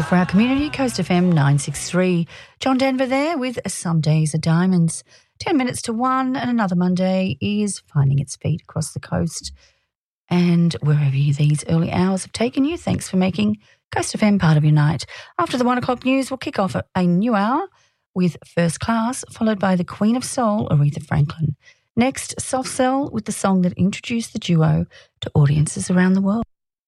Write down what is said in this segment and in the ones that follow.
for our community, Coast FM 963. John Denver there with Some Days Are Diamonds. 10 minutes to 1 and another Monday is finding its feet across the coast. And wherever these early hours have taken you, thanks for making Coast FM part of your night. After the 1 o'clock news, we'll kick off a new hour with First Class, followed by the Queen of Soul, Aretha Franklin. Next, Soft Cell with the song that introduced the duo to audiences around the world.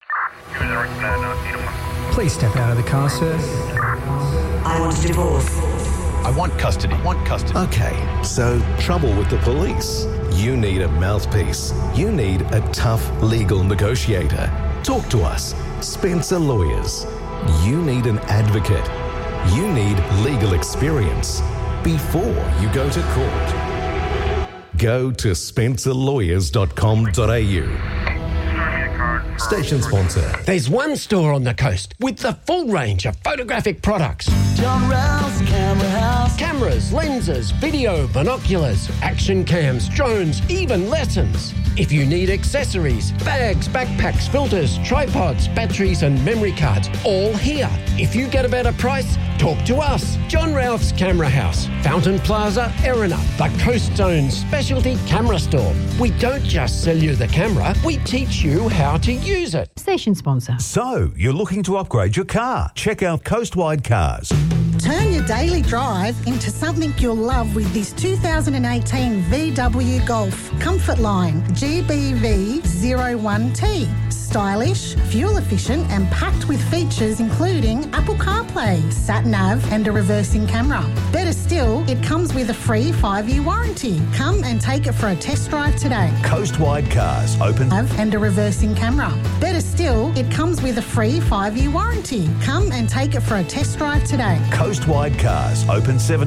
Please step out of the car, sir. I want a divorce. I want custody. Okay, so trouble with the police. You need a mouthpiece. You need a tough legal negotiator. Talk to us. Spencer Lawyers. You need an advocate. You need legal experience before you go to court. Go to spencerlawyers.com.au. Station sponsor. There's one store on the coast with the full range of photographic products. John Rouse Camera House. Cameras, lenses, video, binoculars, action cams, drones, even lessons. If you need accessories, bags, backpacks, filters, tripods, batteries and memory cards, all here. If you get a better price, talk to us. John Ralph's Camera House, Fountain Plaza, Erina, the Coast Zone specialty camera store. We don't just sell you the camera, we teach you how to use it. Station sponsor. So, you're looking to upgrade your car? Check out Coastwide Cars. Turn your daily drive into something you'll love with this 2018 VW Golf Comfort Line GBV01T. Stylish, fuel efficient and packed with features including Apple CarPlay, SatNav and a reversing camera. Better still, it comes with a free 5-year warranty. Come and take it for a test drive today. Coastwide Cars, open And a reversing camera. Better still, it comes with a free 5-year warranty. Come and take it for a test drive today. Coastwide Cars, open 7